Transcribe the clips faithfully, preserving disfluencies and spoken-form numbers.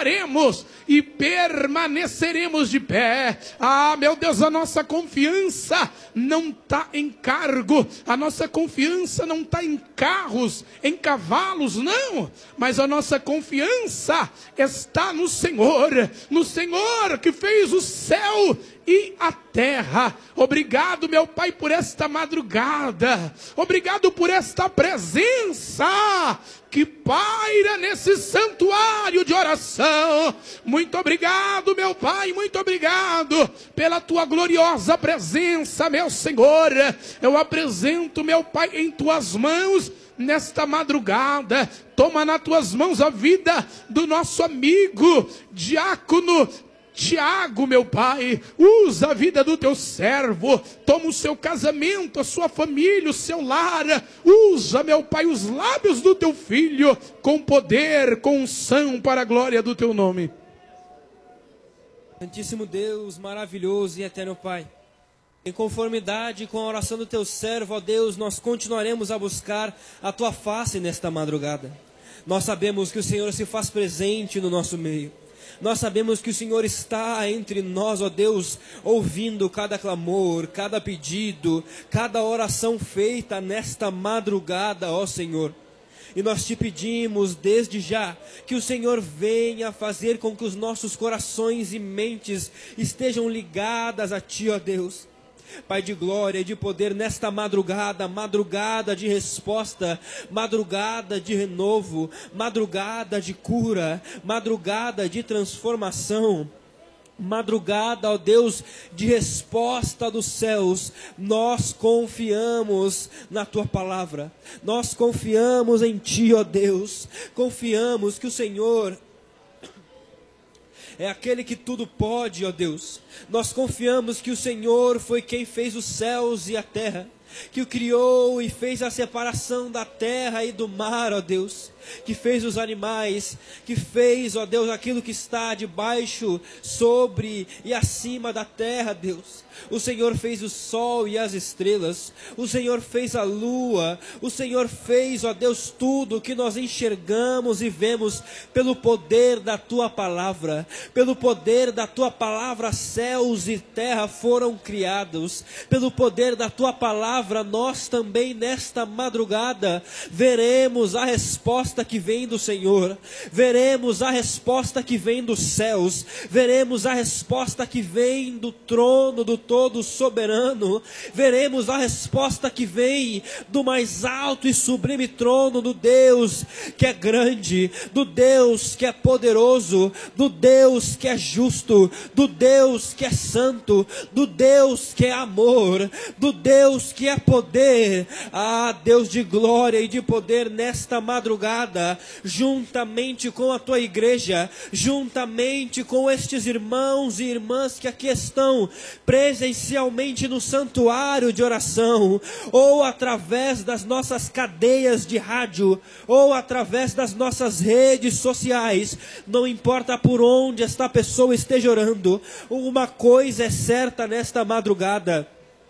levantaremos e permaneceremos de pé. Ah, meu Deus, a nossa confiança não está em cargo, a nossa confiança não está em carros, em cavalos, não, mas a nossa confiança está no Senhor, no Senhor que fez o céu e a terra. Obrigado, meu Pai, por esta madrugada, obrigado por esta presença que paira nesse santuário de oração. Muito obrigado, meu Pai, muito obrigado pela tua gloriosa presença, meu Senhor. Eu apresento, meu Pai, em tuas mãos nesta madrugada. Toma nas tuas mãos a vida do nosso amigo diácono Tiago, meu Pai. Usa a vida do teu servo, toma o seu casamento, a sua família, o seu lar. Usa, meu Pai, os lábios do teu filho com poder, com unção, para a glória do teu nome. Santíssimo Deus, maravilhoso e eterno Pai, em conformidade com a oração do teu servo, ó Deus, nós continuaremos a buscar a tua face nesta madrugada. Nós sabemos que o Senhor se faz presente no nosso meio. Nós sabemos que o Senhor está entre nós, ó Deus, ouvindo cada clamor, cada pedido, cada oração feita nesta madrugada, ó Senhor. E nós te pedimos desde já que o Senhor venha fazer com que os nossos corações e mentes estejam ligadas a Ti, ó Deus. Pai de glória e de poder, nesta madrugada, madrugada de resposta, madrugada de renovo, madrugada de cura, madrugada de transformação, madrugada, ó Deus, de resposta dos céus. Nós confiamos na Tua palavra, nós confiamos em Ti, ó Deus, confiamos que o Senhor é aquele que tudo pode, ó Deus. Nós confiamos que o Senhor foi quem fez os céus e a terra, que o criou e fez a separação da terra e do mar, ó Deus, que fez os animais, que fez, ó Deus, aquilo que está debaixo, sobre e acima da terra, Deus. O Senhor fez o sol e as estrelas, o Senhor fez a lua, o Senhor fez, ó Deus, tudo o que nós enxergamos e vemos pelo poder da Tua palavra. Pelo poder da Tua palavra, céus e terra foram criados. Pelo poder da Tua palavra, nós também nesta madrugada veremos a resposta que vem do Senhor, veremos a resposta que vem dos céus, veremos a resposta que vem do trono do Todo soberano, veremos a resposta que vem do mais alto e sublime trono do Deus que é grande, do Deus que é poderoso, do Deus que é justo, do Deus que é santo, do Deus que é amor, do Deus que é poder. Ah, Deus de glória e de poder, nesta madrugada, juntamente com a Tua igreja, juntamente com estes irmãos e irmãs que aqui estão presencialmente no santuário de oração, ou através das nossas cadeias de rádio, ou através das nossas redes sociais, não importa por onde esta pessoa esteja orando, uma coisa é certa nesta madrugada: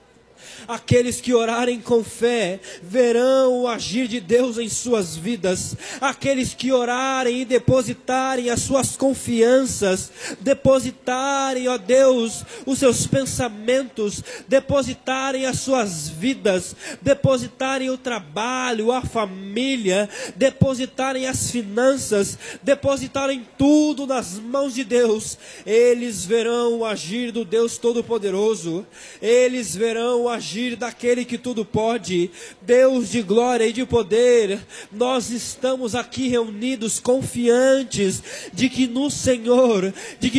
aqueles que orarem com fé verão o agir de Deus em suas vidas. Aqueles que orarem e depositarem as suas confianças, depositarem, ó Deus, os seus pensamentos, depositarem as suas vidas, depositarem o trabalho, a família, depositarem as finanças, depositarem tudo nas mãos de Deus, eles verão o agir do Deus Todo-Poderoso. Eles verão o agir daquele que tudo pode. Deus de glória e de poder, nós estamos aqui reunidos confiantes de que no Senhor, de que